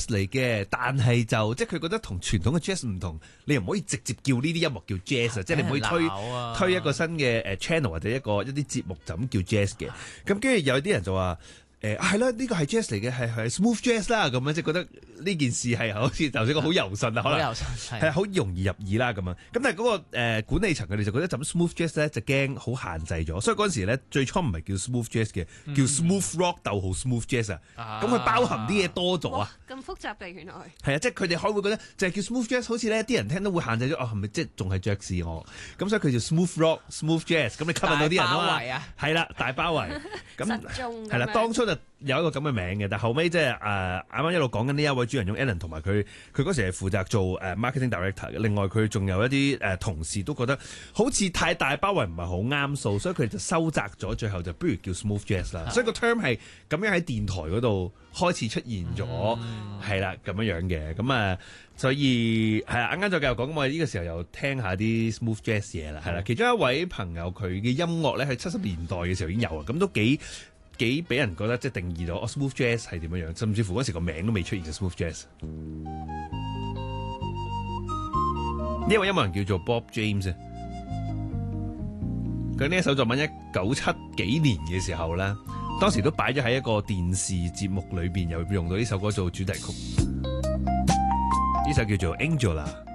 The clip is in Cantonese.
嚟嘅，但係就即係佢覺得同傳統嘅 jazz 唔同，你又唔可以直接叫呢啲音樂叫 jazz 啊，即係你唔可以推一個新嘅channel 或者一啲節目就咁叫 jazz 嘅。咁跟住有啲人就話。係啦，呢個係 jazz 嚟嘅，係 smooth jazz 啦，咁樣即係覺得呢件事係好似頭先個好柔順啊，可能係好容易入耳啦咁樣。咁但係嗰個管理層佢哋就覺得就咁 smooth jazz 咧就驚好限制咗，所以嗰陣時咧最初唔係叫 smooth jazz 嘅，叫 smooth rock 逗號 smooth jazz 啊。咁佢包含啲嘢多咗啊。 咁複雜嘅原來。 係啊，即係佢哋可能會覺得就係叫 smooth jazz， 好似咧啲人聽都會限制咗，係咪即係仲係爵士我？咁所以佢就 smooth rock smooth jazz， 咁你吸引到啲人啊嘛。係啦，大包圍。咁係啦，當初就有一個咁嘅名嘅，但後尾即係啱啱一路講緊呢一位主人翁 Alan 同埋佢嗰時係負責做marketing director 嘅。另外佢仲有一啲同事都覺得好似太大包圍唔係好啱數，所以佢哋就收窄咗，最後就不如叫 smooth jazz 啦。所以個 term 係咁樣喺電台嗰度開始出現咗，係啦咁樣嘅。咁所以係啊，啱啱再繼續講，咁我哋呢個時候又聽下啲 smooth jazz 嘢啦，係啦。其中一位朋友佢嘅音樂咧喺70年代嘅時候已經有啦，咁都幾俾人覺得即係定義到smooth jazz 係點樣樣，甚至乎嗰時個名都未出現嘅 smooth jazz。呢位音樂人叫做 Bob James， 佢呢一首作品1970幾年嘅時候咧，當時都擺咗喺一個電視節目裏邊，又用到呢首歌做主題曲。呢首叫做 Angela。